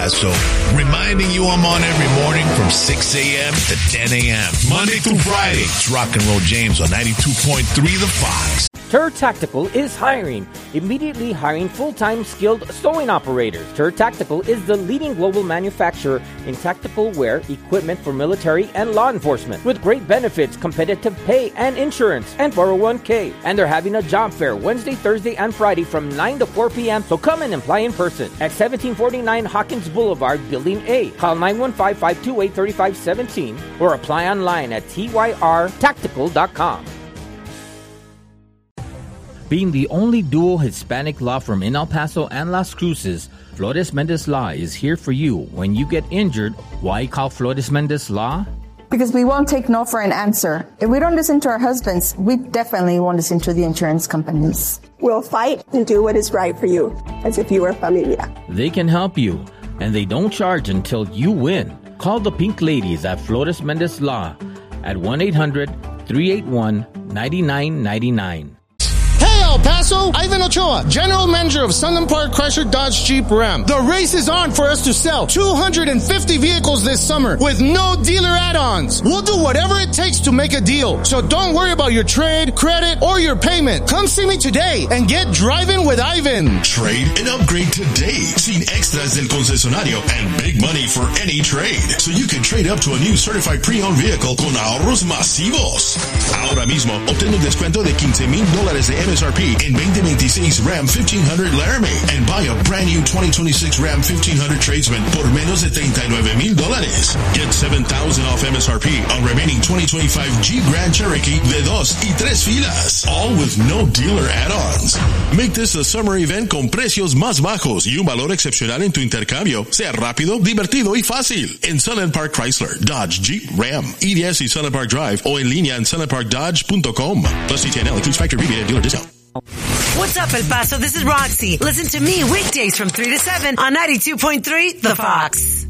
Paso, reminding you I'm on every morning from 6 a.m. to 10 a.m. Monday through Friday. It's Rock and Roll James on 92.3 The Fox. Tur Tactical is hiring. Immediately hiring full-time skilled sewing operators. Tur Tactical is the leading global manufacturer in tactical wear equipment for military and law enforcement, with great benefits, competitive pay and insurance, and 401k. And they're having a job fair Wednesday, Thursday, and Friday from 9 to 4 p.m. So come and apply in person at 1749 Hawkins Boulevard, Building A. Call 915-528-3517 or apply online at tyrtactical.com. Being the only dual Hispanic law firm in El Paso and Las Cruces, Flores Mendez Law is here for you. When you get injured, why call Flores Mendez Law? Because we won't take no for an answer. If we don't listen to our husbands, we definitely won't listen to the insurance companies. We'll fight and do what is right for you, as if you were familia. They can help you, and they don't charge until you win. Call the Pink Ladies at Flores Mendez Law at 1-800-381-9999. El Paso, Ivan Ochoa, General Manager of Sunland Park Chrysler Dodge Jeep Ram. The race is on for us to sell 250 vehicles this summer with no dealer add-ons. We'll do whatever it takes to make a deal. So don't worry about your trade, credit, or your payment. Come see me today and get driving with Ivan. Trade and upgrade today. Sin extras del concesionario and big money for any trade. So you can trade up to a new certified pre-owned vehicle con ahorros masivos. Ahora mismo, obtén un descuento de $15,000 de MSRP in 2026 Ram 1500 Laramie and buy a brand new 2026 Ram 1500 Tradesman por menos de $39,000. Get $7,000 off MSRP on remaining 2025 Jeep Grand Cherokee de 2 y 3 filas. All with no dealer add-ons. Make this a summer event con precios más bajos y un valor excepcional en tu intercambio. Sea rápido, divertido y fácil. En Sunland Park Chrysler, Dodge, Jeep, Ram, EDS y Sunland Park Drive o en línea en sunlandparkdodge.com. Plus CTNL includes factory rebate and dealer discount. What's up, El Paso? This is Roxy. Listen to me weekdays from 3 to 7 on 92.3 The Fox.